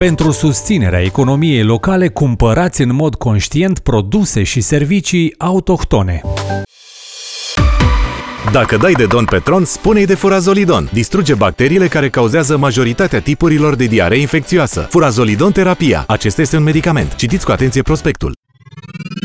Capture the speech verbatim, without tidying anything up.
Pentru susținerea economiei locale, cumpărați în mod conștient produse și servicii autohtone. Dacă dai de Don Petron, spune-i de Furazolidon. Distruge bacteriile care cauzează majoritatea tipurilor de diaree infecțioasă. Furazolidon terapia. Acesta este un medicament. Citiți cu atenție prospectul.